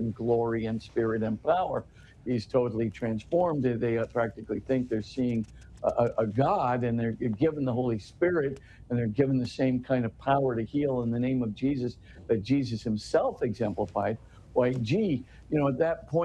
in glory and spirit and power. He's totally transformed. They practically think they're seeing a God, and they're given the Holy Spirit, and they're given the same kind of power to heal in the name of Jesus that Jesus himself exemplified. Why, gee, at that point,